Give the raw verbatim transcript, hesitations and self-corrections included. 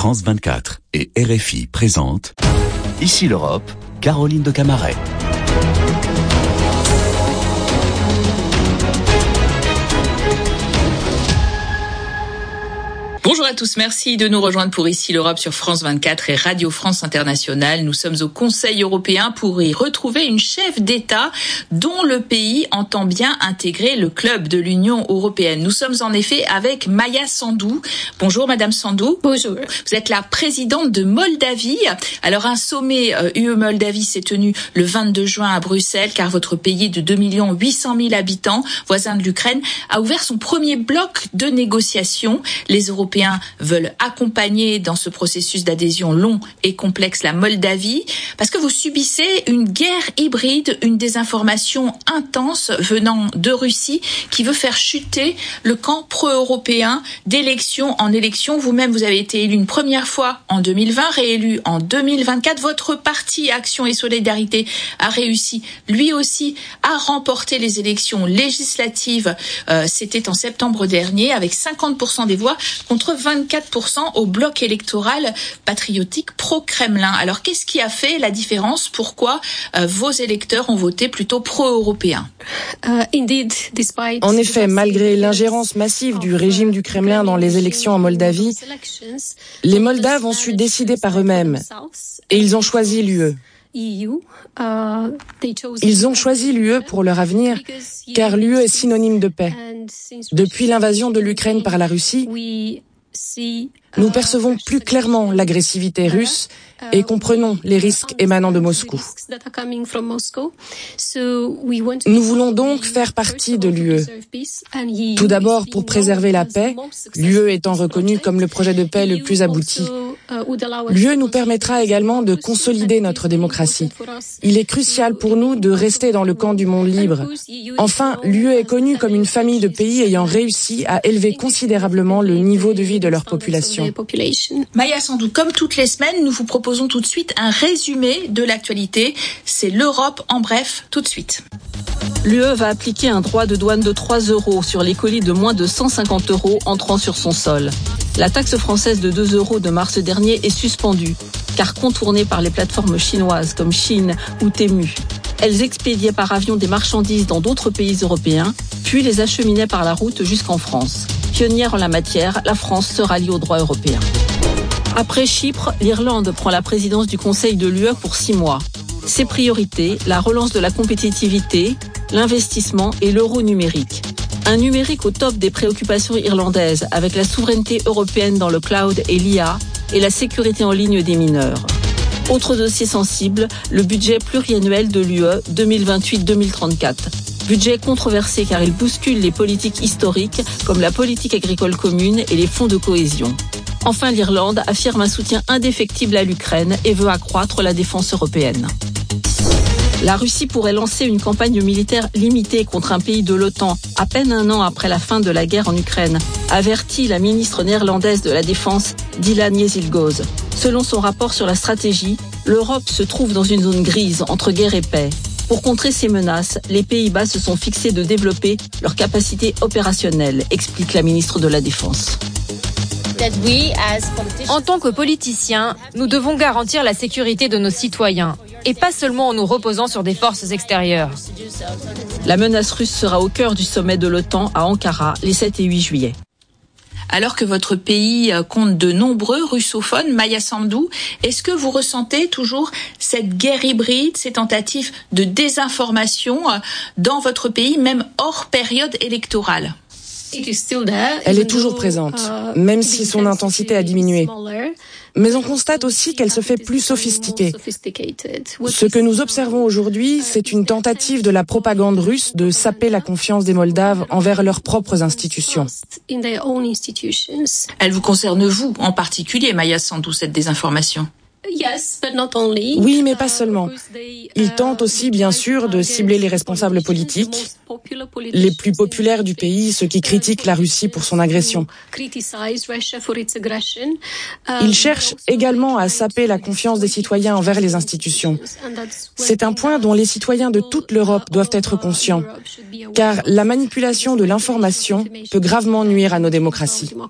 France vingt-quatre et R F I présentent Ici l'Europe, Caroline de Camaret. Bonjour à tous, merci de nous rejoindre pour Ici l'Europe sur France vingt-quatre et Radio France Internationale. Nous sommes au Conseil européen pour y retrouver une chef d'État dont le pays entend bien intégrer le club de l'Union européenne. Nous sommes en effet avec Maia Sandu. Bonjour Madame Sandu. Bonjour. Vous êtes la présidente de Moldavie. Alors un sommet euh, U E Moldavie s'est tenu le vingt-deux juin à Bruxelles car votre pays de deux millions huit cent mille habitants, voisin de l'Ukraine, a ouvert son premier bloc de négociations. Les Européens veulent accompagner dans ce processus d'adhésion long et complexe la Moldavie parce que vous subissez une guerre hybride, une désinformation intense venant de Russie qui veut faire chuter le camp pro-européen d'élection en élection. Vous-même, vous avez été élu une première fois en deux mille vingt, réélu en deux mille vingt-quatre. Votre parti Action et Solidarité a réussi lui aussi à remporter les élections législatives. Euh, c'était en septembre dernier avec cinquante pour cent des voix contre vingt-quatre pour cent au bloc électoral patriotique pro-Kremlin. Alors, qu'est-ce qui a fait la différence? Pourquoi euh, vos électeurs ont voté plutôt pro-européen? En effet, malgré l'ingérence massive du régime du Kremlin dans les élections en Moldavie, les Moldaves ont su décider par eux-mêmes et ils ont choisi l'U E. Ils ont choisi l'U E pour leur avenir, car l'U E est synonyme de paix. Depuis l'invasion de l'Ukraine par la Russie, nous percevons plus clairement l'agressivité russe et comprenons les risques émanant de Moscou. Nous voulons donc faire partie de l'U E. Tout d'abord pour préserver la paix, l'U E étant reconnue comme le projet de paix le plus abouti. L'U E nous permettra également de consolider notre démocratie. Il est crucial pour nous de rester dans le camp du monde libre. Enfin, l'U E est connue comme une famille de pays ayant réussi à élever considérablement le niveau de vie de leur population. Maia Sandu, comme toutes les semaines, nous vous proposons tout de suite un résumé de l'actualité. C'est l'Europe en bref, tout de suite. L'U E va appliquer un droit de douane de trois euros sur les colis de moins de cent cinquante euros entrant sur son sol. La taxe française de deux euros de mars dernier est suspendue, car contournée par les plateformes chinoises comme Chine ou Temu. Elles expédiaient par avion des marchandises dans d'autres pays européens, puis les acheminaient par la route jusqu'en France. Pionnière en la matière, la France se rallie au droit européen. Après Chypre, l'Irlande prend la présidence du Conseil de l'U E pour six mois. Ses priorités, la relance de la compétitivité, l'investissement et l'euro numérique. Un numérique au top des préoccupations irlandaises avec la souveraineté européenne dans le cloud et l'I A et la sécurité en ligne des mineurs. Autre dossier sensible, le budget pluriannuel de l'U E deux mille vingt-huit deux mille trente-quatre. Budget controversé car il bouscule les politiques historiques comme la politique agricole commune et les fonds de cohésion. Enfin, l'Irlande affirme un soutien indéfectible à l'Ukraine et veut accroître la défense européenne. La Russie pourrait lancer une campagne militaire limitée contre un pays de l'OTAN à peine un an après la fin de la guerre en Ukraine, avertit la ministre néerlandaise de la Défense, Dylan Jezilgoz. Selon son rapport sur la stratégie, l'Europe se trouve dans une zone grise entre guerre et paix. Pour contrer ces menaces, les Pays-Bas se sont fixés de développer leurs capacités opérationnelles, explique la ministre de la Défense. En tant que politiciens, nous devons garantir la sécurité de nos citoyens, et pas seulement en nous reposant sur des forces extérieures. La menace russe sera au cœur du sommet de l'OTAN à Ankara les sept et huit juillet. Alors que votre pays compte de nombreux russophones, Maia Sandu, est-ce que vous ressentez toujours cette guerre hybride, ces tentatives de désinformation dans votre pays, même hors période électorale ? Elle est toujours présente, même si son intensité a diminué. Mais on constate aussi qu'elle se fait plus sophistiquée. Ce que nous observons aujourd'hui, c'est une tentative de la propagande russe de saper la confiance des Moldaves envers leurs propres institutions. Elle vous concerne vous, en particulier, Maia Sandu, cette désinformation ? Oui, mais pas seulement. Ils tentent aussi, bien sûr, de cibler les responsables politiques, les plus populaires du pays, ceux qui critiquent la Russie pour son agression. Ils cherchent également à saper la confiance des citoyens envers les institutions. C'est un point dont les citoyens de toute l'Europe doivent être conscients, car la manipulation de l'information peut gravement nuire à nos démocraties.